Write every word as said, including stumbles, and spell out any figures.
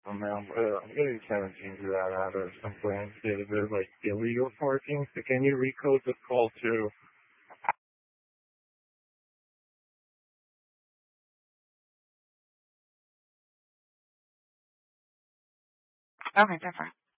Oh, ma'am, uh, I'm getting seventeen to that address. I'm planning to say that there's like illegal parking. So can you recode this call to? Okay, different.